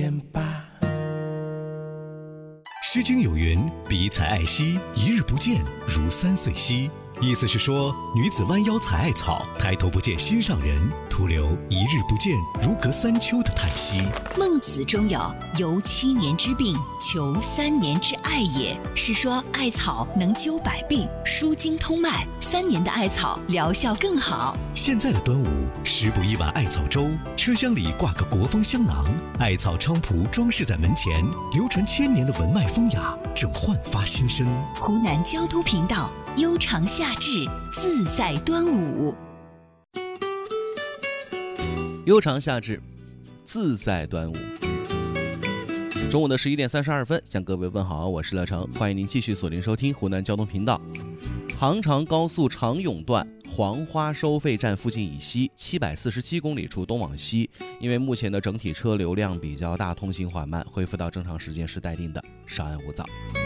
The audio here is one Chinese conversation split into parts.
点吧。 诗经有云：比采艾兮，一日不见，如3岁兮。意思是说，女子弯腰采艾草，抬头不见心上人，徒留一日不见，如隔3秋的叹息。 孟子中有由7年之病，求3年之艾也，是说艾草能灸百病，舒筋通脉，3年的艾草疗效更好。 现在的端午，食补一碗艾草粥，车厢里挂个国风香囊，艾草菖蒲装饰在门前，流传1000年的文脉风雅正焕发新生。 湖南交通频道，悠长夏至，自在端午。 悠长夏至，自在端午。中午的11点32分，向各位问好，我是乐成，欢迎您继续锁定收听湖南交通频道。杭长高速长甬段黄花收费站附近以西747公里处东往西，因为目前的整体车流量比较大，通行缓慢，恢复到正常时间是待定的，稍安勿躁。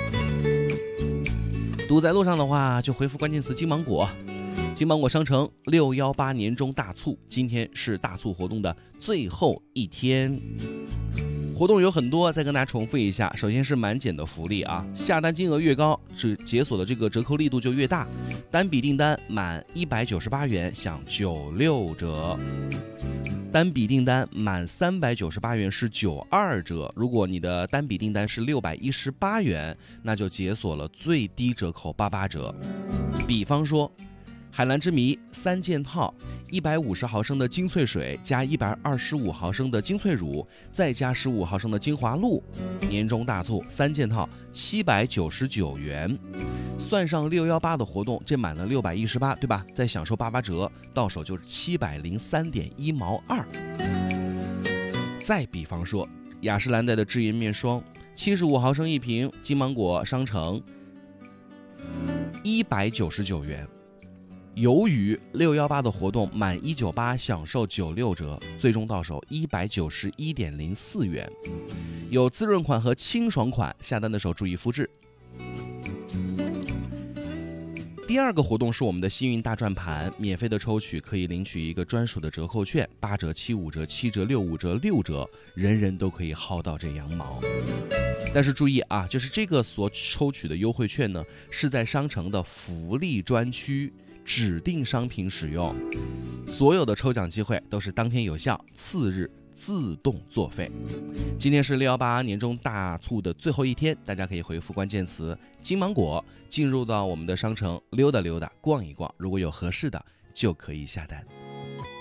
堵在路上的话，就回复关键词金芒果。金芒果商城618年中大促，今天是大促活动的最后一天。活动有很多，再跟大家重复一下。首先是满减的福利啊，下单金额越高，解锁的这个折扣力度就越大。单笔订单满198元享96折，单笔订单满398元是92折。如果你的单笔订单是618元，那就解锁了最低折扣88折。比方说海蓝之谜3件套，150毫升的精粹水加125毫升的精粹乳，再加15毫升的精华露，年终大促3件套799元，算上618的活动，这满了618，对吧？再享受88折，到手就是703.1毛2。再比方说雅诗兰黛的智颜面霜，75毫升一瓶，金芒果商城199元。由于618的活动满198享受96折，最终到手191.04元。有滋润款和清爽款，下单的时候注意复制。第二个活动是我们的幸运大转盘，免费的抽取可以领取一个专属的折扣券，8折、75折、7折、65折、6折，人人都可以薅到这羊毛。但是注意啊，就是这个所抽取的优惠券呢，是在商城的福利专区指定商品使用，所有的抽奖机会都是当天有效，次日自动作废。今天是618年终大促的最后一天，大家可以回复关键词金芒果，进入到我们的商城溜达溜达逛一逛，如果有合适的就可以下单。